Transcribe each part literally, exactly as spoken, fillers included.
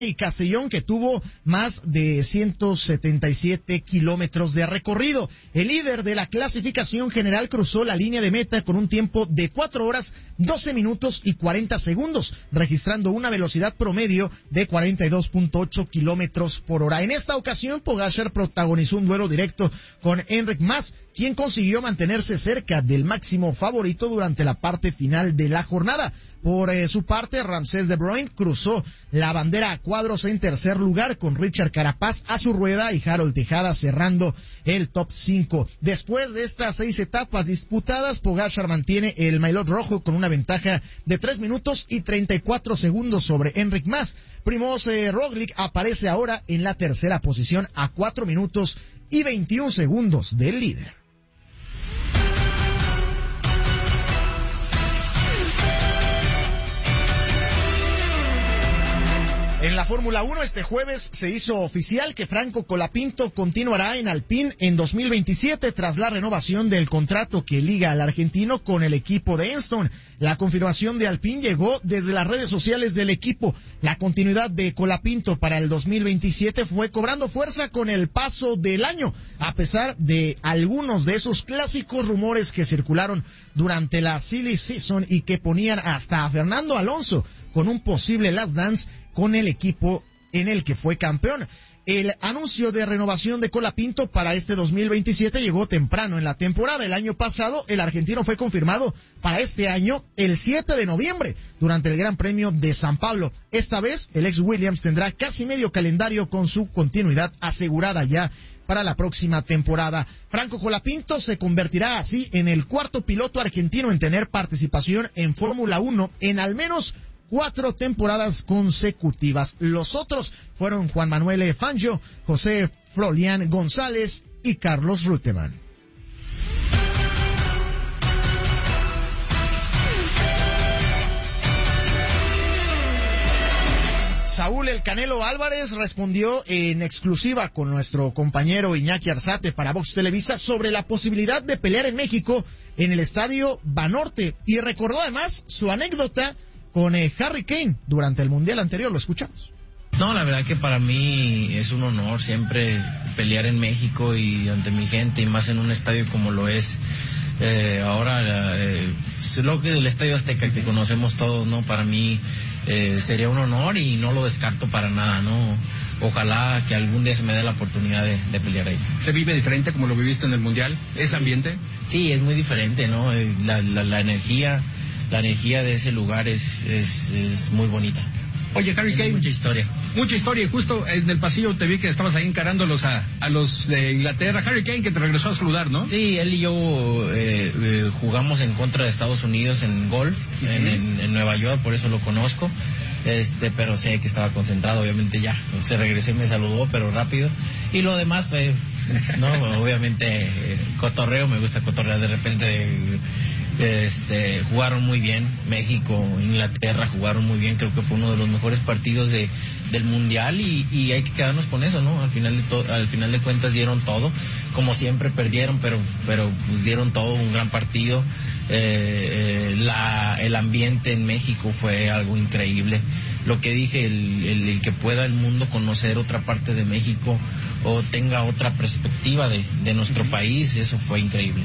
y Castellón, que tuvo más de ciento setenta y siete kilómetros de recorrido. El líder de la clasificación general cruzó la línea de meta con un tiempo de cuatro horas, doce minutos y cuarenta segundos, registrando una velocidad promedio de cuarenta y dos punto ocho kilómetros por hora. En esta ocasión, Pogačar protagonizó un duelo directo con Enric Mas, quien consiguió mantenerse cerca del máximo favorito durante la parte final de la jornada. Por eh, su parte, Ramsés de Bruyne cruzó la bandera a cuadros en tercer lugar, con Richard Carapaz a su rueda y Harold Tejada cerrando el top cinco. Después de estas seis etapas disputadas, Pogačar mantiene el maillot rojo con una ventaja de tres minutos y treinta y cuatro segundos sobre Enric Mas. Primož eh, Roglič aparece ahora en la tercera posición a cuatro minutos y veintiún segundos del líder. En la Fórmula uno este jueves se hizo oficial que Franco Colapinto continuará en Alpine en dos mil veintisiete tras la renovación del contrato que liga al argentino con el equipo de Enstone. La confirmación de Alpine llegó desde las redes sociales del equipo. La continuidad de Colapinto para el dos mil veintisiete fue cobrando fuerza con el paso del año, a pesar de algunos de esos clásicos rumores que circularon durante la silly season y que ponían hasta a Fernando Alonso con un posible last dance con el equipo en el que fue campeón. El anuncio de renovación de Colapinto para este dos mil veintisiete llegó temprano en la temporada. El año pasado, el argentino fue confirmado para este año el siete de noviembre, durante el Gran Premio de San Pablo. Esta vez, el ex Williams tendrá casi medio calendario con su continuidad asegurada ya para la próxima temporada. Franco Colapinto se convertirá así en el cuarto piloto argentino en tener participación en Fórmula uno en al menos cuatro temporadas consecutivas. Los otros fueron Juan Manuel Fangio, José Florian González y Carlos Reutemann. Saúl El Canelo Álvarez respondió en exclusiva con nuestro compañero Iñaki Arzate para Vox Televisa sobre la posibilidad de pelear en México en el estadio Banorte y recordó además su anécdota con eh, Harry Kane durante el Mundial anterior. Lo escuchamos. No, la verdad que para mí es un honor siempre pelear en México y ante mi gente, y más en un estadio como lo es eh, ahora eh, lo que el Estadio Azteca que conocemos todos, ¿no? Para mí eh, sería un honor y no lo descarto para nada, ¿no? Ojalá que algún día se me dé la oportunidad de, de pelear ahí. ¿Se vive diferente como lo viviste en el Mundial? ¿Ese ambiente? Sí, es muy diferente, ¿no? La, la, la energía La energía de ese lugar es, es, es muy bonita. Oye, Harry Kane, mucha historia. Mucha historia, y justo en el pasillo te vi que estabas ahí encarándolos a, a los de Inglaterra. Harry Kane, que te regresó a saludar, ¿no? Sí, él y yo eh, eh, jugamos en contra de Estados Unidos en golf, uh-huh. en, en, en Nueva York, por eso lo conozco. Este, pero sé que estaba concentrado, obviamente ya. Se regresó y me saludó, pero rápido. Y lo demás, pues, no, obviamente, eh, cotorreo, me gusta cotorrear de repente. Este, jugaron muy bien, México, Inglaterra jugaron muy bien, creo que fue uno de los mejores partidos de, del Mundial y, y hay que quedarnos con eso, ¿no? Al final de to, al final de cuentas dieron todo, como siempre perdieron, pero pero pues dieron todo, un gran partido. Eh, eh, la, el ambiente en México fue algo increíble. Lo que dije, el, el, el que pueda el mundo conocer otra parte de México o tenga otra perspectiva de, de nuestro país, eso fue increíble.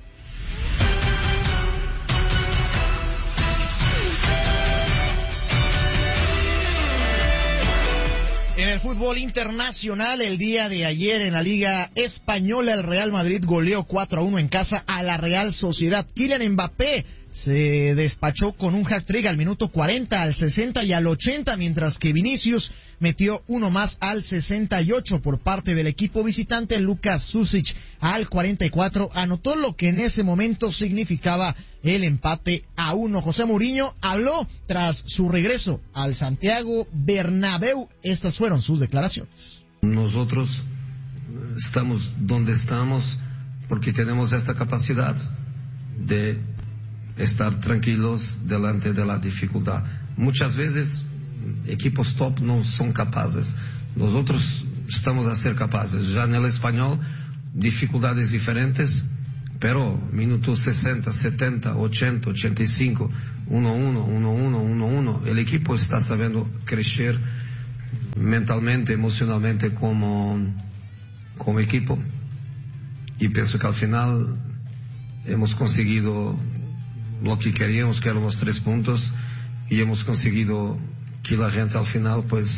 En el fútbol internacional, el día de ayer en la Liga Española, el Real Madrid goleó cuatro a uno en casa a la Real Sociedad. Kylian Mbappé se despachó con un hat-trick al minuto cuarenta, al sesenta y al ochenta, mientras que Vinicius metió uno más al sesenta y ocho por parte del equipo visitante. Lucas Susic al cuarenta y cuatro anotó lo que en ese momento significaba el empate a uno. José Mourinho habló tras su regreso al Santiago Bernabéu. Estas fueron sus declaraciones. Nosotros estamos donde estamos porque tenemos esta capacidad de estar tranquilos delante de la dificultad. Muchas veces equipos top no son capaces. Nosotros estamos a ser capaces. Ya en el español, dificultades diferentes, pero minutos sesenta, setenta, ochenta, ochenta y cinco, uno uno, uno uno, uno uno, el equipo está sabiendo crecer mentalmente, emocionalmente como, como equipo. Y pienso que al final hemos conseguido lo que queríamos, que eran los tres puntos, y hemos conseguido que la gente al final pues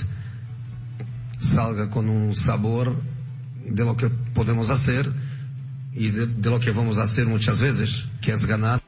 salga con un sabor de lo que podemos hacer y de, de lo que vamos a hacer muchas veces, que es ganar.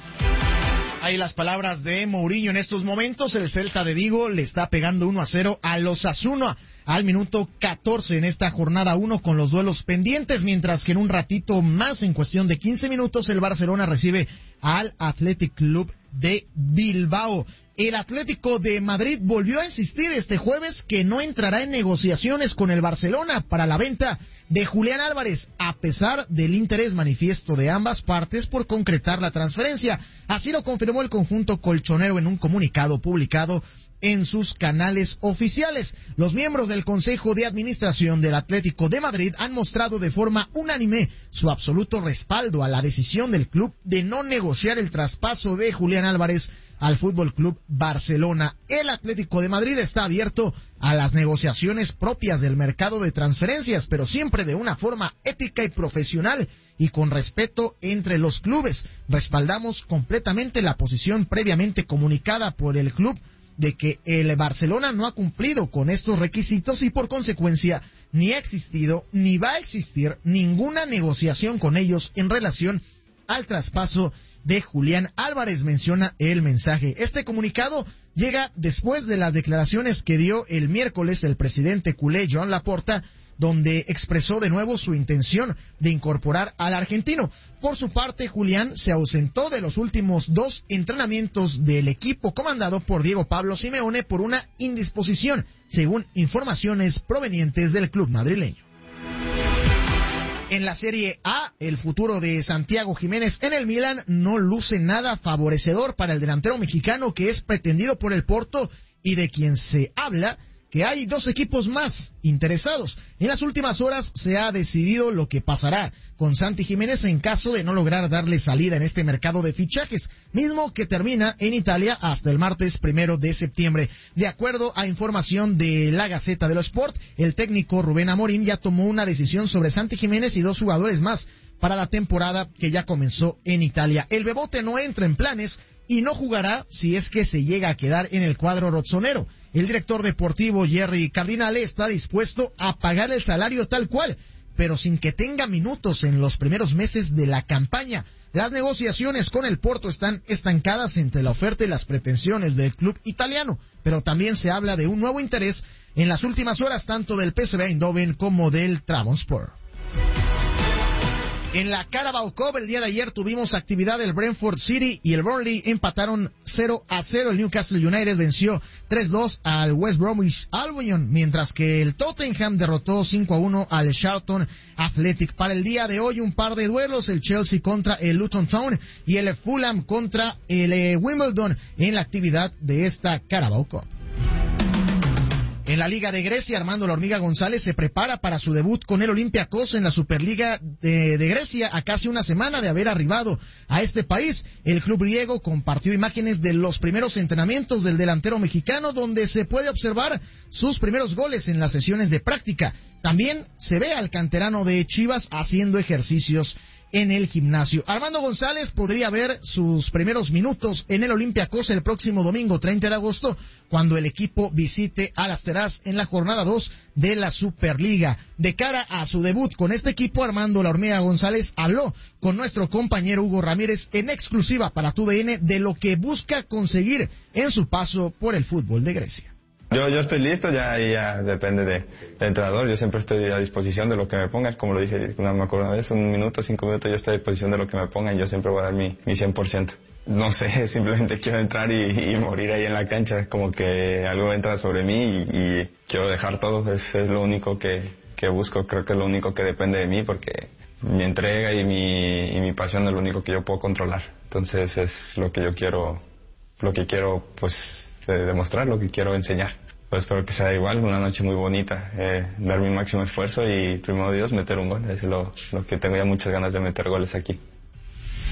Ahí las palabras de Mourinho en estos momentos. El Celta de Vigo le está pegando uno a cero al Osasuna al minuto catorce en esta jornada uno con los duelos pendientes, mientras que en un ratito más, en cuestión de quince minutos, el Barcelona recibe al Athletic Club de Bilbao. El Atlético de Madrid volvió a insistir este jueves que no entrará en negociaciones con el Barcelona para la venta de Julián Álvarez, a pesar del interés manifiesto de ambas partes por concretar la transferencia. Así lo confirmó el conjunto colchonero en un comunicado publicado en sus canales oficiales. Los miembros del Consejo de Administración del Atlético de Madrid han mostrado de forma unánime su absoluto respaldo a la decisión del club de no negociar el traspaso de Julián Álvarez al Fútbol Club Barcelona. El Atlético de Madrid está abierto a las negociaciones propias del mercado de transferencias, pero siempre de una forma ética y profesional y con respeto entre los clubes. Respaldamos completamente la posición previamente comunicada por el club de que el Barcelona no ha cumplido con estos requisitos y por consecuencia ni ha existido ni va a existir ninguna negociación con ellos en relación al traspaso de Julián Álvarez, menciona el mensaje. Este comunicado llega después de las declaraciones que dio el miércoles el presidente culé Joan Laporta, donde expresó de nuevo su intención de incorporar al argentino. Por su parte, Julián se ausentó de los últimos dos entrenamientos del equipo comandado por Diego Pablo Simeone por una indisposición, según informaciones provenientes del club madrileño. En la Serie A, el futuro de Santiago Jiménez en el Milan no luce nada favorecedor para el delantero mexicano, que es pretendido por el Porto y de quien se habla que hay dos equipos más interesados. En las últimas horas se ha decidido lo que pasará con Santi Jiménez en caso de no lograr darle salida en este mercado de fichajes, mismo que termina en Italia hasta el martes primero de septiembre. De acuerdo a información de la Gaceta dello Sport, el técnico Rubén Amorim ya tomó una decisión sobre Santi Jiménez y dos jugadores más para la temporada que ya comenzó en Italia. El Bebote no entra en planes y no jugará si es que se llega a quedar en el cuadro rossonero. El director deportivo Jerry Cardinale está dispuesto a pagar el salario tal cual, pero sin que tenga minutos en los primeros meses de la campaña. Las negociaciones con el Porto están estancadas entre la oferta y las pretensiones del club italiano, pero también se habla de un nuevo interés en las últimas horas tanto del P S V Eindhoven como del Trabzonspor. En la Carabao Cup el día de ayer tuvimos actividad del Brentford City y el Burnley empataron cero a cero. El Newcastle United venció tres dos al West Bromwich Albion, mientras que el Tottenham derrotó cinco a uno al Charlton Athletic. Para el día de hoy un par de duelos, el Chelsea contra el Luton Town y el Fulham contra el eh, Wimbledon en la actividad de esta Carabao Cup. En la Liga de Grecia, Armando La Hormiga González se prepara para su debut con el Olympiacos en la Superliga de, de Grecia a casi una semana de haber arribado a este país. El club griego compartió imágenes de los primeros entrenamientos del delantero mexicano, donde se puede observar sus primeros goles en las sesiones de práctica. También se ve al canterano de Chivas haciendo ejercicios en el gimnasio. Armando González podría ver sus primeros minutos en el Olympiacos el próximo domingo treinta de agosto, cuando el equipo visite a las Teras en la jornada dos de la Superliga. De cara a su debut con este equipo, Armando La Hormiga González habló con nuestro compañero Hugo Ramírez en exclusiva para T U D N de lo que busca conseguir en su paso por el fútbol de Grecia. Yo, yo estoy listo, ya, ya depende de, del entrenador. Yo siempre estoy a disposición de lo que me pongan. Como lo dije, no me acuerdo una vez, un minuto, cinco minutos, yo estoy a disposición de lo que me pongan. Yo siempre voy a dar mi, mi cien por ciento. No sé, simplemente quiero entrar y, y morir ahí en la cancha. Es como que algo entra sobre mí y, y quiero dejar todo. Es, es lo único que, que busco. Creo que es lo único que depende de mí, porque mi entrega y mi, y mi pasión es lo único que yo puedo controlar. Entonces es lo que yo quiero, lo que quiero pues demostrar, lo que quiero enseñar. Pues espero que sea igual, una noche muy bonita, eh, dar mi máximo esfuerzo y primero Dios meter un gol. Es lo, lo que tengo ya muchas ganas de meter goles aquí.